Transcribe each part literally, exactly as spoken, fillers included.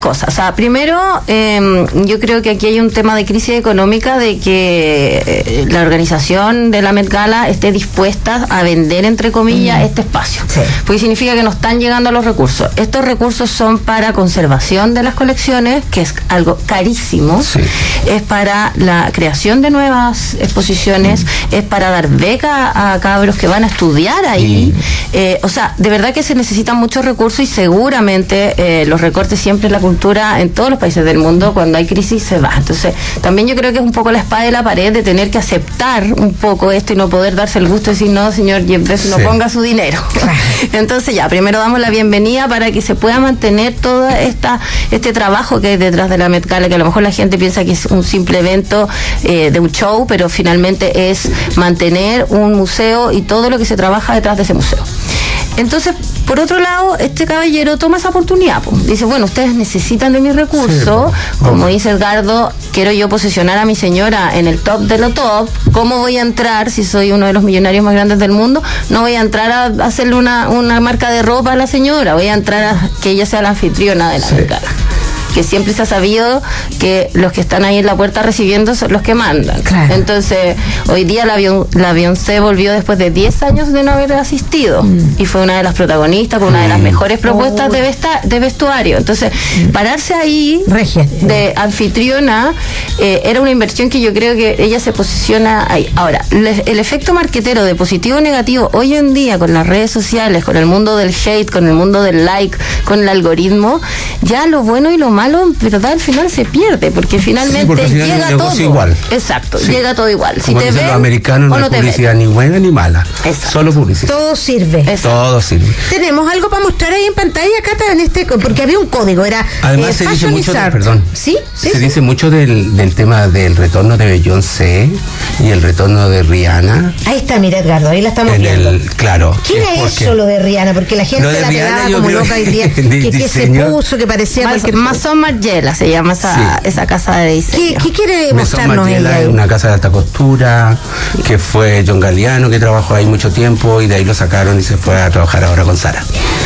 cosas. O sea, primero, eh, yo creo que aquí hay un tema de crisis económica, de que eh, la organización de la Met Gala esté dispuesta a vender, entre comillas, mm. este espacio. Sí. Porque significa que no están llegando los recursos. Estos recursos son para conservación de las colecciones, que es algo carísimo. Sí. Es para la creación de nuevas exposiciones, mm. es para dar beca a cabros que van a estudiar ahí. Mm. Eh, o sea, de verdad que se necesitan muchos recursos y seguramente eh, los recortes siempre en la cultura en todos los países del mundo, cuando hay crisis se va. Entonces también yo creo que es un poco la espada de la pared de tener que aceptar un poco esto y no poder darse el gusto de decir, no, señor Jeff Bezos, no sí. ponga su dinero. Entonces ya, primero damos la bienvenida para que se pueda mantener todo esta, este trabajo que hay detrás de la Met Gala, que a lo mejor la gente piensa que es un simple evento eh, de un show, pero finalmente es mantener un museo y todo lo que se trabaja detrás de ese museo. Entonces, por otro lado, este caballero toma esa oportunidad, pues. Dice, bueno, ustedes necesitan de mis recursos, sí, como dice Edgardo, quiero yo posicionar a mi señora en el top de lo top. ¿Cómo voy a entrar si soy uno de los millonarios más grandes del mundo? No voy a entrar a hacerle una, una marca de ropa a la señora, voy a entrar a que ella sea la anfitriona de la sí. Gala. Que siempre se ha sabido que los que están ahí en la puerta recibiendo son los que mandan. Claro. Entonces, hoy día la, la Beyoncé volvió después de diez años de no haber asistido mm. y fue una de las protagonistas con una mm. de las mejores propuestas oh. de, vesta, de vestuario. Entonces, mm. pararse ahí Regia. de anfitriona eh, era una inversión que yo creo que ella se posiciona ahí. Ahora, le, el efecto marquetero de positivo o negativo, hoy en día con las redes sociales, con el mundo del hate, con el mundo del like, con el algoritmo, ya lo bueno y lo malo malo, pero al final se pierde, porque finalmente sí, porque final llega todo igual. Exacto, sí. llega todo igual. Si te ven, los americanos no hay publicidad ni buena ni mala. Exacto. Solo publicidad. Todo sirve. Exacto. Todo sirve. Tenemos algo para mostrar ahí en pantalla, Cata, en este, porque había un código, era además eh, se dice mucho de, perdón. ¿Sí? Se ¿Sí? dice mucho del, del tema del retorno de Beyoncé y el retorno de Rihanna. Ahí está, mira, Edgardo, ahí la estamos en viendo. El, claro. ¿Quién es eso lo de Rihanna? Porque la gente la pegaba como loca y decía que, que se puso, que parecía Mas, cualquier Maison Margiela se llama esa, sí. esa casa de diseño. ¿Qué, qué quiere mostrarnos ella? Es una casa de alta costura, sí. que fue John Galliano, que trabajó ahí mucho tiempo y de ahí lo sacaron y se fue a trabajar ahora con Sara.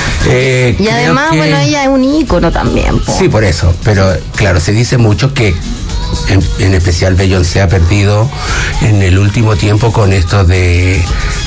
Eh, y además, que, bueno, ella es un ícono también. Po. Sí, por eso, pero claro, se dice mucho que En, en especial Beyoncé ha perdido en el último tiempo con esto de,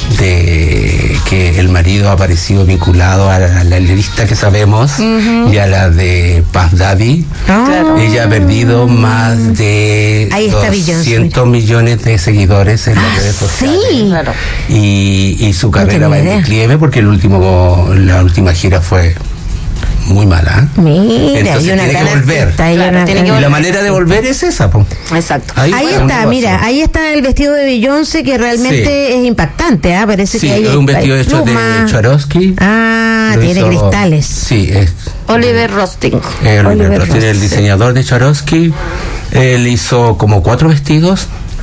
de que el marido ha aparecido vinculado a la, a la lista que sabemos uh-huh. y a la de Puff Daddy. Oh. Claro. Ella ha perdido más de doscientos millones de seguidores en las redes sociales. Sí, claro. Y, y su carrera no va en declive porque el último, la última gira fue muy mala. ¿eh? Mira, entonces una tiene que volver. Claro, tiene que y volver. La manera de volver es esa, po. Exacto. Ahí, ahí está, mira, ahí está el vestido de Beyoncé que realmente sí. es impactante, ¿eh? Parece sí, que hay es un vestido hay hecho pluma. de Swarovski. Ah, lo tiene hizo, cristales. Sí, es Oliver Rosting. Eh, Oliver Rosting, Rosting, el diseñador de Swarovski. Él hizo como cuatro vestidos.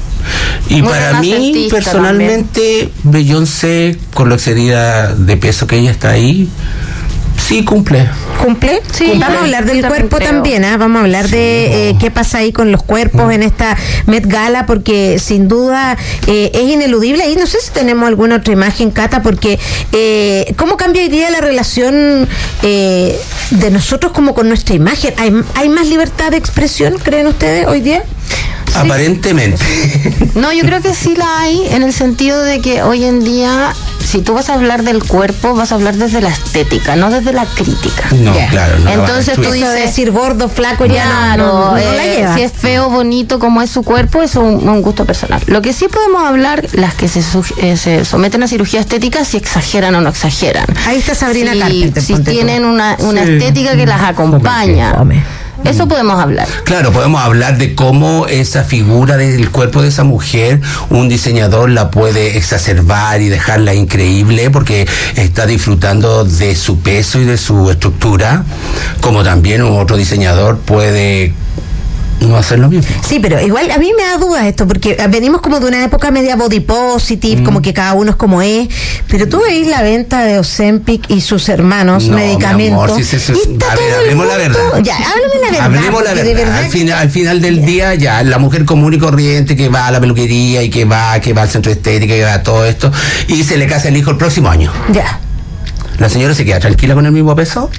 Y muy para mí, personalmente, también. Beyoncé, con la excedida de peso que ella está ahí, sí cumple. ¿Cumple? Sí. Cumple. Vamos a hablar del cuerpo también, ¿eh? Vamos a hablar sí, de no. eh, qué pasa ahí con los cuerpos no. en esta Met Gala, porque sin duda eh, es ineludible. Y no sé si tenemos alguna otra imagen, Cata, porque eh, ¿cómo cambia hoy día la relación eh, de nosotros como con nuestra imagen? ¿Hay, ¿Hay más libertad de expresión, creen ustedes, hoy día? Sí. Aparentemente. No, yo creo que sí la hay, en el sentido de que hoy en día, si tú vas a hablar del cuerpo, vas a hablar desde la estética, no desde la crítica. No, yeah. claro. No Entonces tú dices decir gordo, flaco, ya claro, no, no, eh, no la lleva. Si es feo, bonito, como es su cuerpo, eso es un, un gusto personal. Lo que sí podemos hablar, las que se, eh, se someten a cirugía estética, si exageran o no exageran. Ahí está Sabrina si, Carpenter. Si tienen una, una sí. estética que las acompaña. Fome, fome. Eso podemos hablar. Claro, podemos hablar de cómo esa figura del cuerpo de esa mujer, un diseñador la puede exacerbar y dejarla increíble porque está disfrutando de su peso y de su estructura, como también un otro diseñador puede no hacer lo mismo. Sí, pero igual a mí me da dudas esto, porque venimos como de una época media body positive, mm. como que cada uno es como es, pero tú veis la venta de Ozempic y sus hermanos, no, medicamentos. Mi amor, si se, se, a ver, hablemos la verdad. Ya, háblame la verdad. Hablemos la verdad. verdad al, final, al final del yeah. día, ya, la mujer común y corriente que va a la peluquería y que va, que va al centro estético, que va a todo esto, y se le casa el hijo el próximo año. Ya. ¿La señora se queda tranquila con el mismo peso?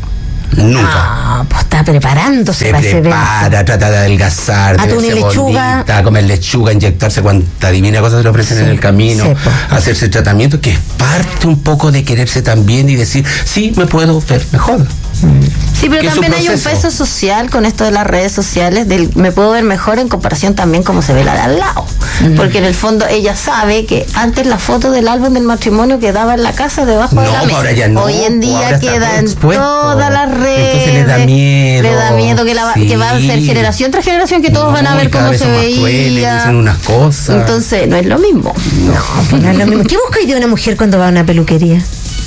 Nunca. Ah, pues está preparándose se para ese prepara, evento. trata de adelgazar, Atún y de lechuga. comer lechuga, inyectarse cuanta divina cosa se le ofrecen Sí, en el camino, sí, hacerse tratamiento, que es parte un poco de quererse también y decir, sí, me puedo ver mejor. Sí, pero Que es también un hay un proceso. peso social con esto de las redes sociales, del me puedo ver mejor en comparación también como se ve la de al lado. Porque en el fondo ella sabe que antes la foto del álbum del matrimonio quedaba en la casa debajo No, de la mesa. ahora ya no, Hoy en pues, ahora día está queda todo en expuesto. todas las redes. Entonces le da miedo. Le da miedo que, la va, Sí. que va a ser generación tras generación que todos No, van a ver y cada cómo vez se son más veía. crueles, dicen unas cosas. Entonces no es lo mismo. No, pues no es lo mismo. ¿Qué busca hoy de una mujer cuando va a una peluquería?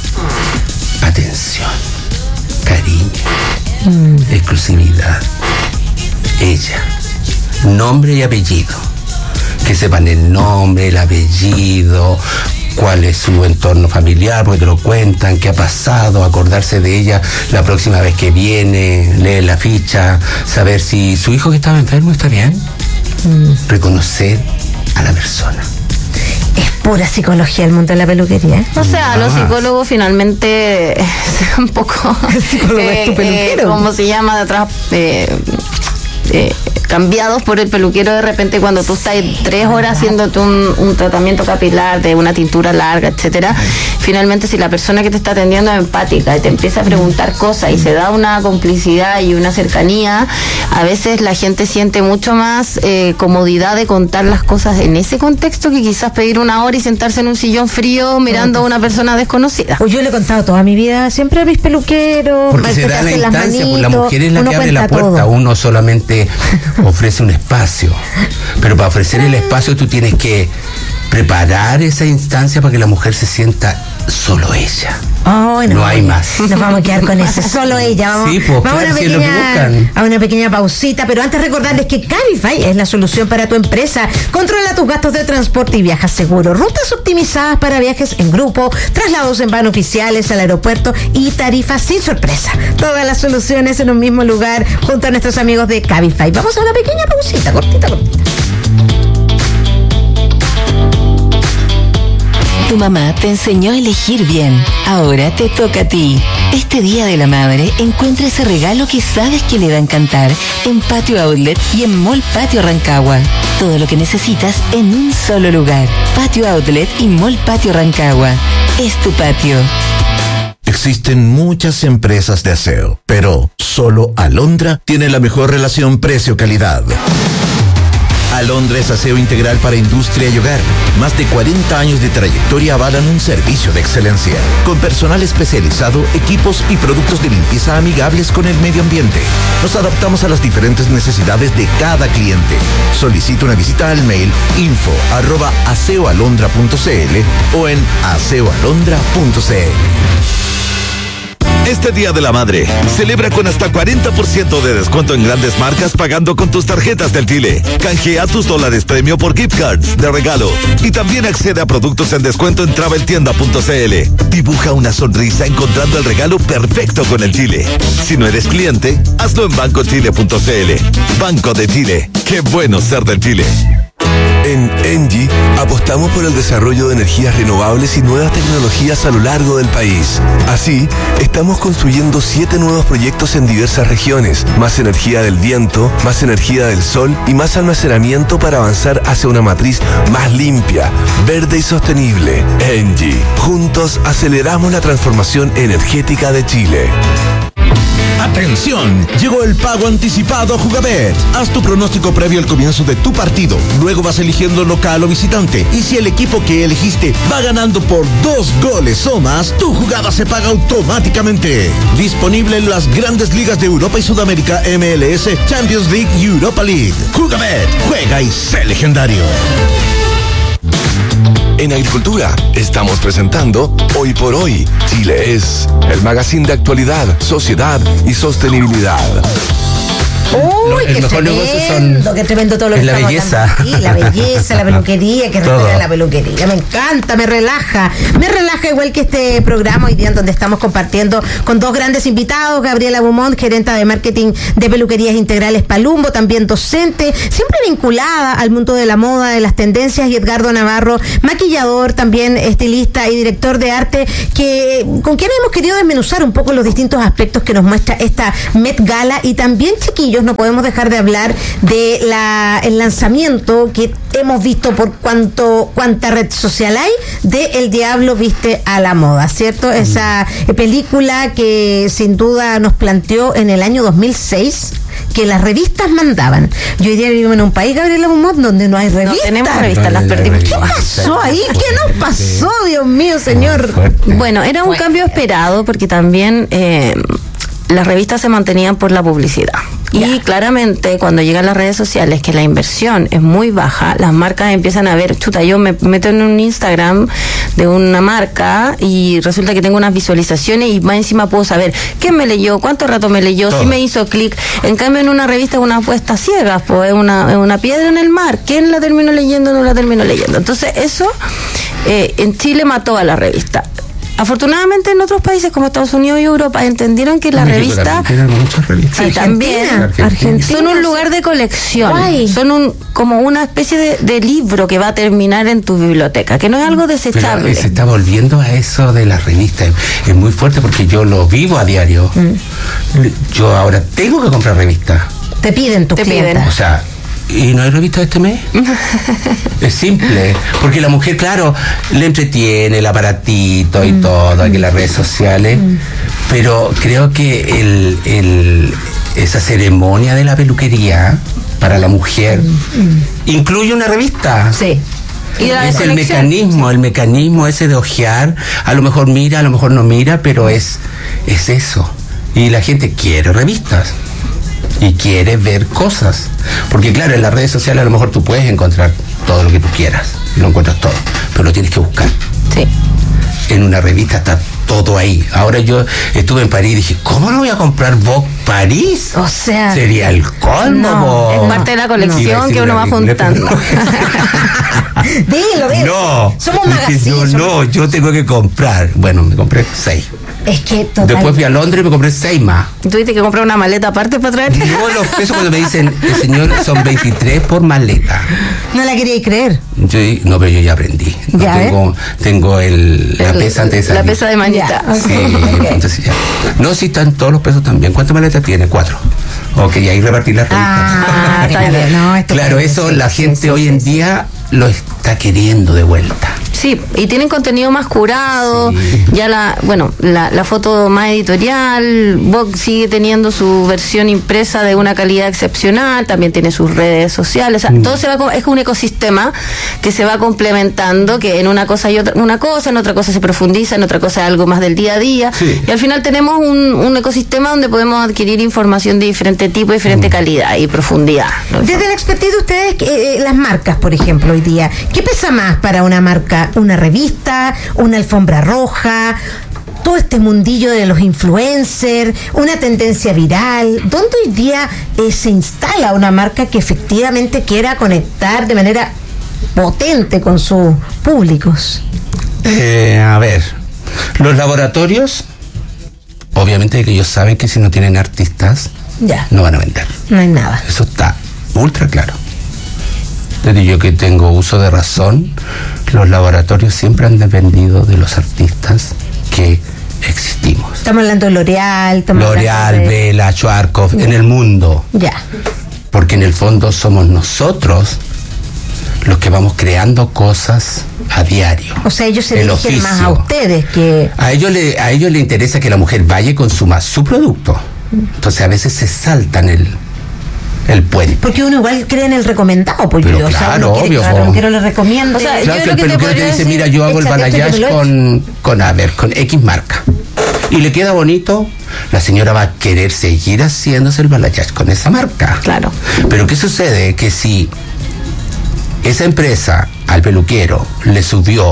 Atención, cariño, mm. exclusividad. Ella, nombre y apellido. Que sepan el nombre, el apellido, cuál es su entorno familiar, porque te lo cuentan, qué ha pasado, acordarse de ella la próxima vez que viene, leer la ficha, saber si su hijo que estaba enfermo está bien, mm. reconocer a la persona. Es pura psicología el mundo de la peluquería. O sea, los psicólogos finalmente un poco el psicólogo eh, es tu peluquero. Eh, ¿Cómo se llama de atrás? Eh, eh, cambiados por el peluquero de repente cuando tú estás tres horas haciéndote un, un tratamiento capilar de una tintura larga, etcétera. Finalmente, si la persona que te está atendiendo es empática y te empieza a preguntar cosas y se da una complicidad y una cercanía, a veces la gente siente mucho más eh, comodidad de contar las cosas en ese contexto que quizás pedir una hora y sentarse en un sillón frío mirando a una persona desconocida. Pues yo le he contado toda mi vida siempre a mis peluqueros. Porque se da la instancia, pues la mujer es la que abre la puerta, todo. Uno solamente ofrece un espacio, pero para ofrecer el espacio tú tienes que preparar esa instancia para que la mujer se sienta solo ella. Oh, no, no hay más. Nos vamos a quedar con ese, solo ella. Vamos, sí, pues, vamos claro, a, una si pequeña, a una pequeña pausita, pero antes recordarles que Cabify es la solución para tu empresa. Controla tus gastos de transporte y viaja seguro. Rutas optimizadas para viajes en grupo, traslados en van oficiales al aeropuerto y tarifas sin sorpresa. Todas las soluciones en un mismo lugar junto a nuestros amigos de Cabify. Vamos a una pequeña pausita, cortita, cortita. Tu mamá te enseñó a elegir bien. Ahora te toca a ti. Este Día de la Madre, encuentra ese regalo que sabes que le va a encantar en Patio Outlet y en Mall Patio Rancagua. Todo lo que necesitas en un solo lugar. Patio Outlet y Mall Patio Rancagua. Es tu patio. Existen muchas empresas de aseo, pero solo Alondra tiene la mejor relación precio-calidad. Alondra es aseo integral para industria y hogar. Más de cuarenta años de trayectoria avalan un servicio de excelencia. Con personal especializado, equipos y productos de limpieza amigables con el medio ambiente. Nos adaptamos a las diferentes necesidades de cada cliente. Solicita una visita al mail info arroba aseoalondra punto cl o en aseoalondra punto cl. Este Día de la Madre, celebra con hasta cuarenta por ciento de descuento en grandes marcas pagando con tus tarjetas del Chile. Canjea tus dólares premio por gift cards de regalo. Y también accede a productos en descuento en travel tienda punto cl. Dibuja una sonrisa encontrando el regalo perfecto con el Chile. Si no eres cliente, hazlo en banco chile punto cl. Banco de Chile. Qué bueno ser del Chile. En Engie apostamos por el desarrollo de energías renovables y nuevas tecnologías a lo largo del país. Así, estamos construyendo siete nuevos proyectos en diversas regiones, más energía del viento, más energía del sol y más almacenamiento para avanzar hacia una matriz más limpia, verde y sostenible. Engie, juntos aceleramos la transformación energética de Chile. ¡Atención! Llegó el pago anticipado a Jugabet. Haz tu pronóstico previo al comienzo de tu partido. Luego vas eligiendo local o visitante. Y si el equipo que elegiste va ganando por dos goles o más, tu jugada se paga automáticamente. Disponible en las grandes ligas de Europa y Sudamérica, M L S, Champions League y Europa League. Jugabet, juega y sé legendario. En Agricultura estamos presentando Hoy por Hoy. Chile es el magazine de actualidad, sociedad y sostenibilidad. Uy, el que mejor tremendo, negocio son, que tremendo todo lo es que la estamos belleza. hablando aquí, la belleza, la peluquería, que Todo. respeta la peluquería. Me encanta, me relaja. Me relaja igual que este programa hoy día en donde estamos compartiendo con dos grandes invitados, Gabriela Beaumont, gerenta de marketing de Peluquerías Integrales Palumbo, también docente, siempre vinculada al mundo de la moda, de las tendencias, y Edgardo Navarro, maquillador, también estilista y director de arte, que con quien hemos querido desmenuzar un poco los distintos aspectos que nos muestra esta Met Gala. Y también, chiquillos, no podemos dejar de hablar de la el lanzamiento que hemos visto por cuanto cuánta red social hay de El Diablo Viste a la Moda, ¿cierto? Esa eh, película que sin duda nos planteó en el año dos mil seis que las revistas mandaban. Yo hoy día vivimos en un país, Gabriela Beaumont, donde no hay revistas. No tenemos revistas, las perdimos. ¿Qué pasó ahí? ¿Qué nos pasó, Dios mío, señor? Bueno, era un cambio esperado porque también eh, las revistas se mantenían por la publicidad. Y ya. Claramente cuando llegan las redes sociales, que la inversión es muy baja, las marcas empiezan a ver, chuta, yo me meto en un Instagram de una marca y resulta que tengo unas visualizaciones y más encima puedo saber quién me leyó, cuánto rato me leyó, todo. Si me hizo clic. En cambio en una revista es una apuesta ciega, pues es una, es una piedra en el mar. ¿Quién la terminó leyendo o no la terminó leyendo? Entonces eso eh, en Chile mató a la revista. Afortunadamente en otros países como Estados Unidos y Europa entendieron que la revista, muchas revistas. sí, también Argentina, Argentina. son un lugar de colección. Guay. Son un como una especie de, de libro que va a terminar en tu biblioteca, que no es algo desechable. Pero se está volviendo a eso de las revistas. Es muy fuerte porque yo lo vivo a diario. Mm. Yo ahora tengo que comprar revistas. Te piden tus Te clientas. piden. O sea, ¿y no hay revista este mes? Es simple, porque la mujer, claro, le entretiene el aparatito y mm. todo, aquí en las redes sociales, mm. pero creo que el, el, esa ceremonia de la peluquería para la mujer mm. incluye una revista. Sí. ¿Y la es el mecanismo, el mecanismo ese de ojear, a lo mejor mira, a lo mejor no mira, pero es, es eso. Y la gente quiere revistas. Y quiere ver cosas. Porque claro, en las redes sociales a lo mejor tú puedes encontrar todo lo que tú quieras. Y lo encuentras todo. Pero lo tienes que buscar. Sí. En una revista está todo ahí. Ahora yo estuve en París y dije, ¿cómo no voy a comprar Vogue París? O sea... Sería el colmo. No, es parte de la colección no. que uno va juntando. Dilo, dilo. No. Somos magazine. No, no, yo tengo que comprar. Bueno, me compré seis. Es que total... Después fui a Londres y me compré seis más. ¿Tuviste que comprar una maleta aparte para traerte? No, los pesos cuando me dicen, señor, son veintitrés por maleta. No la quería creer. Yo, no, pero yo ya aprendí. No, ya, tengo, ¿eh? tengo el, la el, pesa antes de salir. La pesa de manita. Ya, Sí, okay. entonces ya. No, sí están todos los pesos también. ¿Cuántas maletas tiene? Cuatro. Ok, y ahí repartir las revistas. Ah, claro, no, esto claro, eso la sí, gente sí, hoy sí, en sí. día lo está queriendo de vuelta. Sí, y tienen contenido más curado, sí. ya la, bueno, la, la foto más editorial, Vogue sigue teniendo su versión impresa de una calidad excepcional, también tiene sus redes sociales, o sea, mm. todo se va, es un ecosistema que se va complementando, que en una cosa hay otra, una cosa, en otra cosa se profundiza, en otra cosa es algo más del día a día, sí. y al final tenemos un, un ecosistema donde podemos adquirir información de diferente tipo, diferente mm. calidad y profundidad, ¿no? Desde la expertise de ustedes, eh, las marcas, por ejemplo, hoy día, ¿qué pesa más para una marca? ¿Una revista? ¿Una alfombra roja? Todo este mundillo de los influencers, una tendencia viral. ¿Dónde hoy día eh, se instala una marca que efectivamente quiera conectar de manera potente con sus públicos? Eh, a ver, los laboratorios, obviamente que ellos saben que si no tienen artistas, ya. no van a vender. No hay nada. Eso está ultra claro. Desde yo que tengo uso de razón, los laboratorios siempre han dependido de los artistas que existimos. Estamos hablando de L'Oreal, L'Oreal, de... Vela, Schwarzkopf, en el mundo. Ya. Porque en el fondo somos nosotros los que vamos creando cosas a diario. O sea, ellos se dirigen oficio. más a ustedes que... A ellos, le, a ellos les interesa que la mujer vaya y consuma su producto. Entonces a veces se saltan el... el puente. Porque uno igual cree en el recomendado, pues pero yo, claro, o sea, obvio. Claro, quiero le recomiendo. O sea, claro, yo que el que peluquero te, te dice, decir, mira, yo hago el balayage con, con, a ver, con X marca. Y le queda bonito, la señora va a querer seguir haciéndose el balayage con esa marca. Claro. Pero ¿qué sucede? Que si esa empresa al peluquero le subió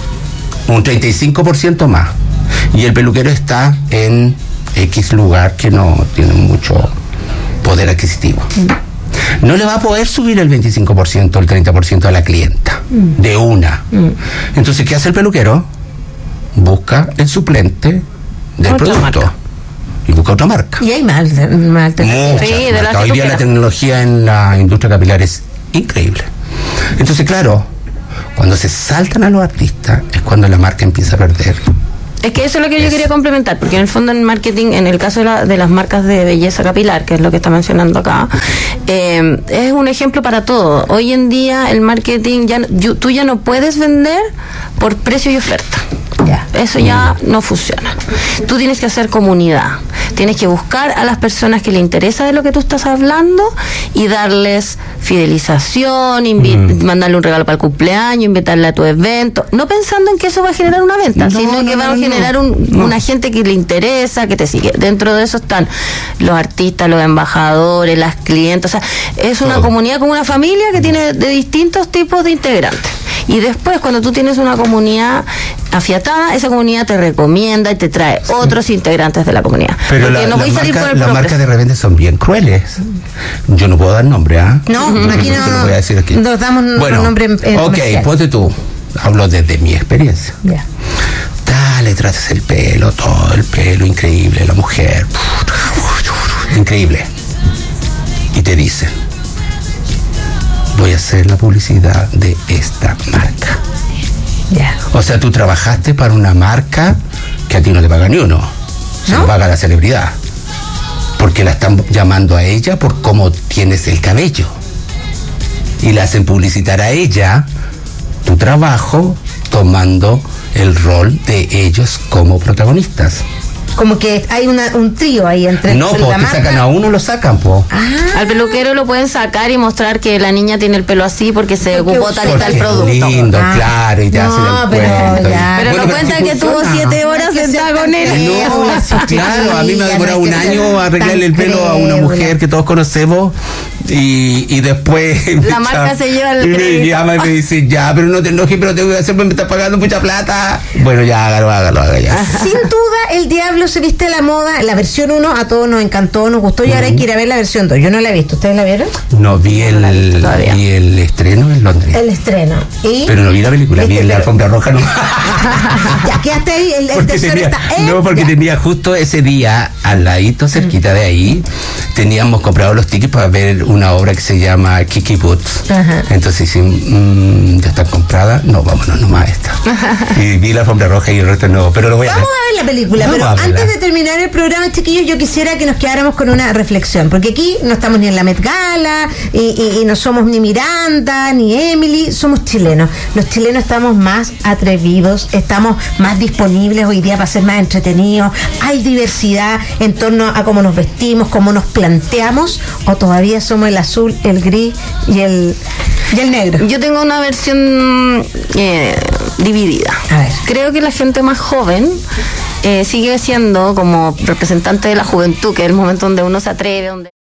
un treinta y cinco por ciento más y el peluquero está en X lugar que no tiene mucho poder adquisitivo. Mm. no le va a poder subir el veinticinco por ciento o el treinta por ciento a la clienta, mm. de una. Mm. Entonces, ¿qué hace el peluquero? Busca el suplente del otra producto. Marca. Y busca otra marca. Y hay más, más alternativas. Sí, de la Hoy día la tecnología en la industria capilar es increíble. Entonces, claro, cuando se saltan a los artistas es cuando la marca empieza a perder. Es que eso es lo que yo quería complementar, porque en el fondo en marketing, en el caso de, la, de las marcas de belleza capilar, que es lo que está mencionando acá, eh, es un ejemplo para todo. Hoy en día el marketing, ya yo, tú ya no puedes vender por precio y oferta. Ya. Eso ya no funciona. Tú tienes que hacer comunidad. Tienes que buscar a las personas que le interesa de lo que tú estás hablando y darles fidelización, invi- mm. mandarle un regalo para el cumpleaños, invitarle a tu evento, no pensando en que eso va a generar una venta, no, sino no, que va no, a generar un, no. una gente que le interesa, que te sigue. Dentro de eso están los artistas, los embajadores, las clientes. O sea, es una oh. comunidad como una familia que tiene de distintos tipos de integrantes. Y después, cuando tú tienes una comunidad afiatada, esa comunidad te recomienda y te trae sí. otros integrantes de la comunidad. Pero la, no la marca, las marcas de repente son bien crueles. Yo no puedo dar nombre, ¿ah? ¿eh? No, uh-huh. aquí no, no, voy a decir aquí. Nos damos bueno, nombre en, en ok, comercial. Ponte tú. Hablo desde mi experiencia. Ya. Yeah. Dale, tratas el pelo, todo el pelo, increíble, la mujer. Increíble. Y te dicen, voy a hacer la publicidad de esta marca. Yeah. O sea, tú trabajaste para una marca que a ti no te paga ni uno. Se ¿No? lo paga la celebridad. Porque la están llamando a ella por cómo tienes el cabello. Y la hacen publicitar a ella tu trabajo tomando el rol de ellos como protagonistas. Como que hay una, un trío ahí entre no, la pues te sacan a uno, lo sacan, po. Ah. Al peluquero lo pueden sacar y mostrar que la niña tiene el pelo así porque se ocupó tal y tal producto. Lindo, ah. claro, y te no, hacen el pero cuento. Ya. Pero bueno, no cuenta que tuvo siete horas sentada con él. No, claro, a mí me ha demorado un año arreglarle el pelo a una mujer que todos conocemos y, y después la marca se lleva el crédito. Me llama y me dice, ya, pero no te enojes, pero tengo que hacer, me estás pagando mucha plata. Bueno, ya, hágalo, hágalo, hágalo ya. Sin duda, el diablo se viste a la moda. La versión uno a todos nos encantó, nos gustó y ahora uh-huh. hay que ir a ver la versión dos. Yo no la he visto. ¿Ustedes la vieron? No, vi el, no vi el estreno en Londres. El estreno. ¿Y? Pero no vi la película, vi en la alfombra roja. No. Ya quedaste ahí, el, el tercero tenía, está en, No, porque ya. tenía justo ese día, al ladito, cerquita uh-huh. de ahí, teníamos comprado los tickets para ver una obra que se llama Kiki Boots. Uh-huh. Entonces, si mmm, ya está comprada, no, vámonos nomás esta. Y vi la alfombra roja y el resto no, pero lo voy a Vamos ver. a ver la película, Vamos pero antes de terminar el programa, chiquillos, yo quisiera que nos quedáramos con una reflexión, porque aquí no estamos ni en la Met Gala y, y, y no somos ni Miranda ni Emily, somos chilenos. Los chilenos estamos más atrevidos, estamos más disponibles hoy día para ser más entretenidos. Hay diversidad en torno a cómo nos vestimos, cómo nos planteamos, o todavía somos el azul, el gris y el y el negro. Yo tengo una versión eh, dividida. A ver. Creo que la gente más joven Eh, sigue siendo como representante de la juventud, que es el momento donde uno se atreve, donde